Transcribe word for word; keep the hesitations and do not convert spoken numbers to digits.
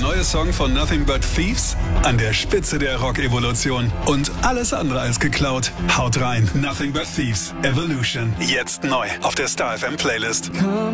neue Song von Nothing But Thieves, an der Spitze der Rock-Evolution und alles andere als geklaut. Haut rein, Nothing But Thieves, Evolution, jetzt neu auf der Star F M Playlist. Come